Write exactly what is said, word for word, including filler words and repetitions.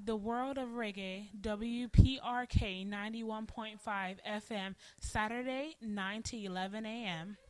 The World of Reggae, W P R K ninety-one point five F M, Saturday, nine to eleven a m